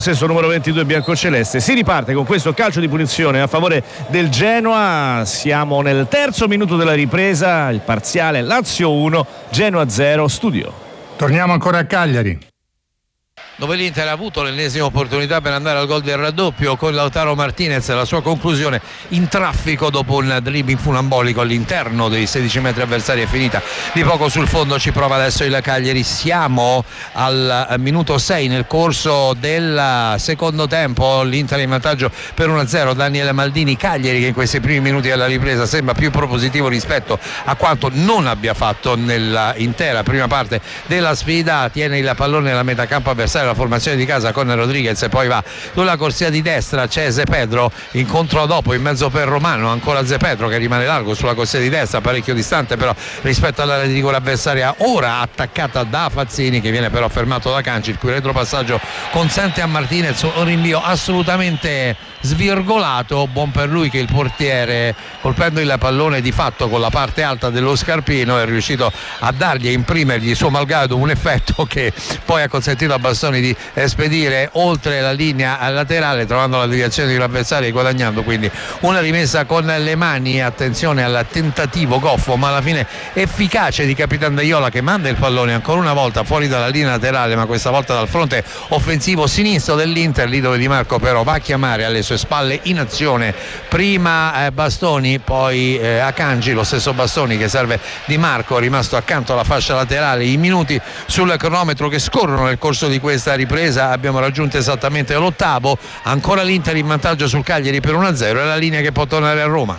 Stesso numero 22 biancoceleste. Si riparte con questo calcio di punizione a favore del Genoa. Siamo nel terzo minuto della ripresa, il parziale Lazio 1 Genoa 0. Studio. Torniamo ancora a Cagliari, dove l'Inter ha avuto l'ennesima opportunità per andare al gol del raddoppio con Lautaro Martinez, la sua conclusione in traffico dopo un dribbling funambolico all'interno dei 16 metri avversari è finita di poco sul fondo. Ci prova adesso il Cagliari. Siamo al minuto 6 nel corso del secondo tempo, l'Inter in vantaggio per 1-0. Daniele Maldini. Cagliari che in questi primi minuti della ripresa sembra più propositivo rispetto a quanto non abbia fatto nell'intera prima parte della sfida. Tiene il pallone nella metacampo avversario, la formazione di casa con Rodriguez, e poi va sulla corsia di destra, c'è Zepedro, incontro dopo in mezzo per Romano, ancora Zepedro che rimane largo sulla corsia di destra, parecchio distante però rispetto all'area di rigore avversaria, ora attaccata da Fazzini che viene però fermato da Canci, il cui retropassaggio consente a Martinez un rinvio assolutamente svirgolato. Buon per lui che il portiere, colpendo il pallone di fatto con la parte alta dello scarpino, è riuscito a dargli e imprimergli suo malgrado un effetto che poi ha consentito a Bastoni di spedire oltre la linea laterale, trovando la deviazione di un avversario e guadagnando quindi una rimessa con le mani. Attenzione al tentativo goffo ma alla fine efficace di Capitan Daiola, che manda il pallone ancora una volta fuori dalla linea laterale, ma questa volta dal fronte offensivo sinistro dell'Inter, lì dove Di Marco però va a chiamare alle sue spalle in azione prima Bastoni, poi Akanji, lo stesso Bastoni che serve Di Marco, rimasto accanto alla fascia laterale. I minuti sul cronometro che scorrono nel corso di questa ripresa, abbiamo raggiunto esattamente l'ottavo, ancora l'Inter in vantaggio sul Cagliari per 1-0, è la linea che può tornare a Roma.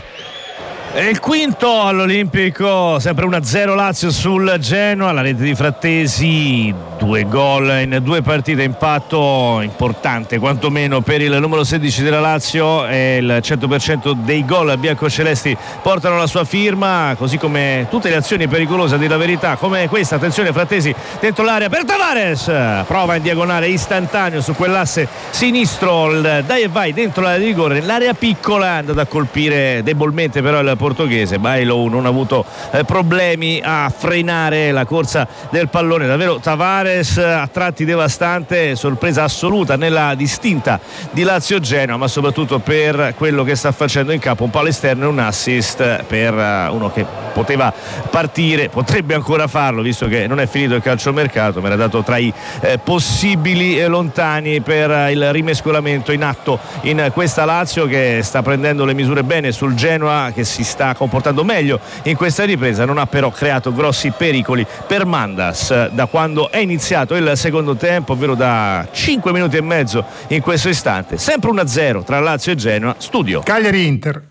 E il quinto all'Olimpico, sempre 1-0 Lazio sul Genoa, la rete di Frattesi, 2 gol in 2 partite, impatto importante quantomeno per il numero 16 della Lazio, e il 100% dei gol biancocelesti portano la sua firma, così come tutte le azioni pericolose, a dire la verità, come questa. Attenzione, Frattesi dentro l'area per Tavares, prova in diagonale istantaneo su quell'asse sinistro, il dai e vai dentro l'area di rigore, nell'area piccola, è andato a colpire debolmente però il portoghese. Bailo non ha avuto problemi a frenare la corsa del pallone, davvero Tavares a tratti devastante, sorpresa assoluta nella distinta di Lazio-Genoa, ma soprattutto per quello che sta facendo in campo, un po' all'esterno e un assist per uno che poteva partire, potrebbe ancora farlo visto che non è finito il calciomercato, ma era dato tra i possibili lontani per il rimescolamento in atto in questa Lazio, che sta prendendo le misure bene sul Genoa, che si sta comportando meglio in questa ripresa, non ha però creato grossi pericoli per Mandas da quando è iniziato il secondo tempo, ovvero da 5 minuti e mezzo in questo istante. Sempre 1-0 tra Lazio e Genoa. Studio. Cagliari-Inter,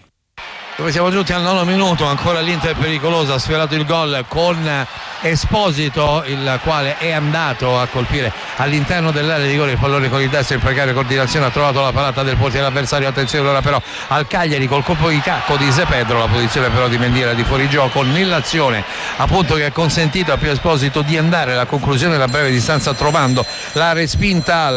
dove siamo giunti al 9° minuto, ancora l'Inter pericolosa, ha sfiorato il gol con Esposito, il quale è andato a colpire all'interno dell'area di rigore il pallone con il destro in precaria coordinazione, ha trovato la parata del portiere avversario. Attenzione ora però al Cagliari col colpo di tacco di Zepedro, la posizione però di Mendiera di fuorigioco nell'azione appunto che ha consentito a Pio Esposito di andare alla conclusione da breve distanza, trovando la respinta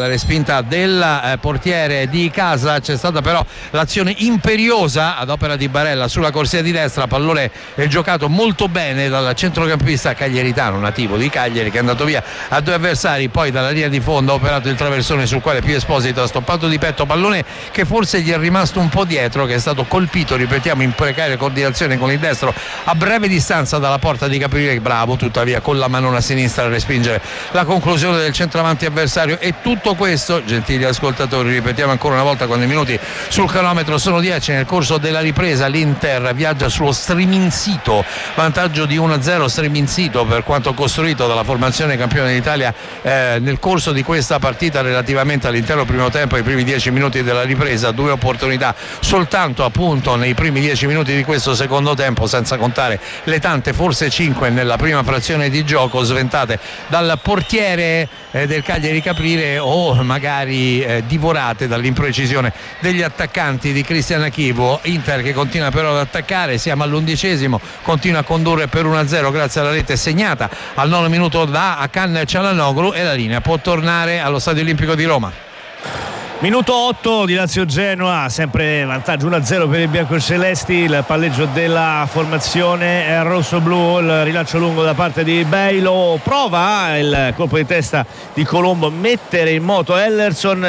del portiere di casa. C'è stata però l'azione imperiosa ad opera di Barella sulla corsia di destra, pallone è giocato molto bene dal centrocampista caglieritano nativo di Cagliari, che è andato via a 2 avversari, poi dalla linea di fondo ha operato il traversone sul quale Pio Esposito ha stoppato di petto, pallone che forse gli è rimasto un po' dietro, che è stato colpito, ripetiamo, in precaria coordinazione con il destro a breve distanza dalla porta di Caprile, bravo tuttavia con la mano a sinistra a respingere la conclusione del centravanti avversario. E tutto questo, gentili ascoltatori, ripetiamo ancora una volta, quando i minuti sul cronometro sono 10 nel corso della ripresa, l'Inter viaggia sullo striminzito vantaggio di 1-0, striminzito per quanto costruito dalla formazione campione d'Italia nel corso di questa partita relativamente all'intero primo tempo, ai primi 10 minuti della ripresa. 2 opportunità soltanto appunto nei primi 10 minuti di questo secondo tempo, senza contare le tante, forse 5 nella prima frazione di gioco, sventate dal portiere del Cagliari Caprile o magari divorate dall'imprecisione degli attaccanti di Cristian Achivo. Inter che continua però ad attaccare, siamo all'11°, continua a condurre per 1-0 grazie alla rete segnata al 9° minuto da Hakan Çalhanoğlu, e la linea può tornare allo Stadio Olimpico di Roma. Minuto 8 di Lazio-Genoa, sempre vantaggio 1-0 per i biancocelesti, il palleggio della formazione rosso-blu, il rilancio lungo da parte di Bailo, prova il colpo di testa di Colombo, mettere in moto Ellerson,